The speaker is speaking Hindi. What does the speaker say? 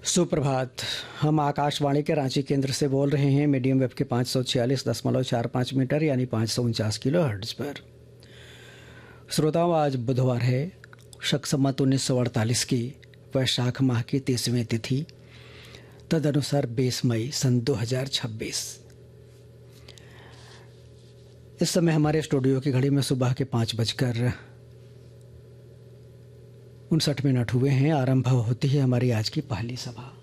सुप्रभात। हम आकाशवाणी के रांची केंद्र से बोल रहे हैं मीडियम वेव के 546.45 मीटर यानी 549 किलो हर्ट्ज पर। श्रोताओं, आज बुधवार है, शक संवत 1948 की वैशाख माह की 30वीं तिथि, तदनुसार 20 मई सन 2026। इस समय हमारे स्टूडियो की घड़ी में सुबह के 5:59 हुए हैं। आरंभ होती है हमारी आज की पहली सभा।